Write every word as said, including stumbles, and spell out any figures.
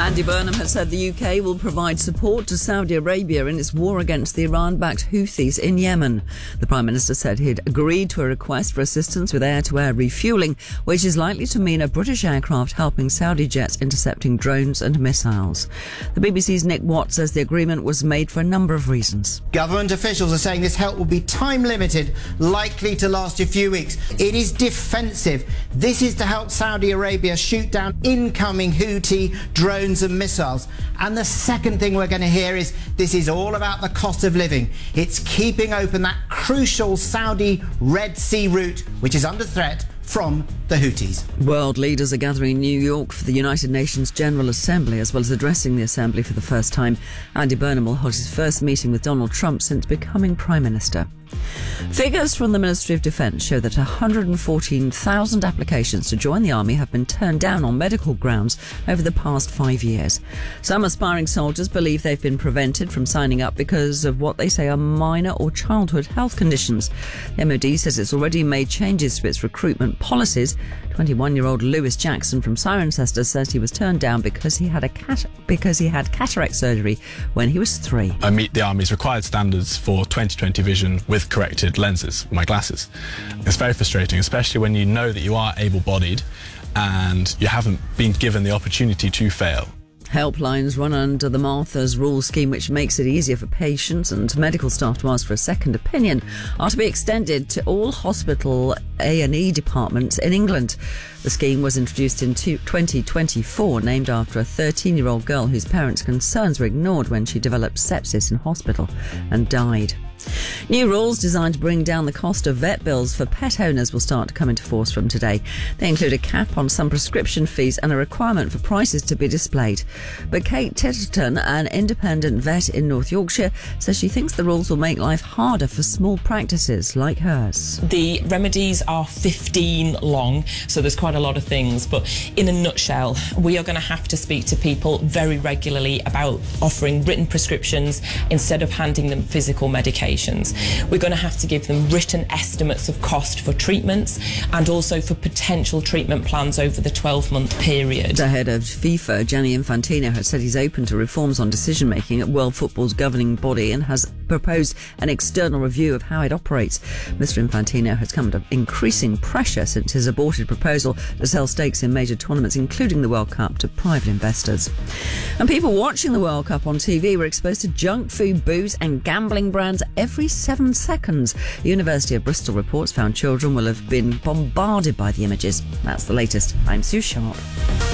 Andy Burnham has said the U K will provide support to Saudi Arabia in its war against the Iran-backed Houthis in Yemen. The Prime Minister said he'd agreed to a request for assistance with air-to-air refuelling, which is likely to mean a British aircraft helping Saudi jets intercepting drones and missiles. The B B C's Nick Watt says the agreement was made for a number of reasons. Government officials are saying this help will be time-limited, likely to last a few weeks. It is defensive. This is to help Saudi Arabia shoot down incoming Houthi drones and missiles. And the second thing we're going to hear is this is all about the cost of living. It's keeping open that crucial Saudi Red Sea route, which is under threat from the Houthis. World leaders are gathering in New York for the United Nations General Assembly, as well as addressing the Assembly for the first time. Andy Burnham will hold his first meeting with Donald Trump since becoming Prime Minister. Figures from the Ministry of Defence show that one hundred fourteen thousand applications to join the army have been turned down on medical grounds over the past five years. Some aspiring soldiers believe they've been prevented from signing up because of what they say are minor or childhood health conditions. The M O D says it's already made changes to its recruitment policies. twenty-one-year-old Lewis Jackson from Cirencester says he was turned down because he had a cat- because he had cataract surgery when he was three. I meet the Army's required standards for twenty twenty vision with corrected lenses, my glasses. It's very frustrating, especially when you know that you are able-bodied and you haven't been given the opportunity to fail. Helplines run under the Martha's Rule scheme, which makes it easier for patients and medical staff to ask for a second opinion, are to be extended to all hospital A and E departments in England. The scheme was introduced in twenty twenty-four, named after a thirteen-year-old girl whose parents' concerns were ignored when she developed sepsis in hospital and died. New rules designed to bring down the cost of vet bills for pet owners will start to come into force from today. They include a cap on some prescription fees and a requirement for prices to be displayed. But Kate Titterton, an independent vet in North Yorkshire, says she thinks the rules will make life harder for small practices like hers. The remedies are fifteen long, so there's quite a lot of things, but in a nutshell, we are going to have to speak to people very regularly about offering written prescriptions instead of handing them physical medication. We're going to have to give them written estimates of cost for treatments and also for potential treatment plans over the twelve-month period. The head of FIFA, Gianni Infantino, has said he's open to reforms on decision-making at World Football's governing body and has proposed an external review of how it operates. Mister Infantino has come under increasing pressure since his aborted proposal to sell stakes in major tournaments, including the World Cup, to private investors. And people watching the World Cup on T V were exposed to junk food, booze and gambling brands every seven seconds. The University of Bristol reports found children will have been bombarded by the images. That's the latest. I'm Sue Sharp.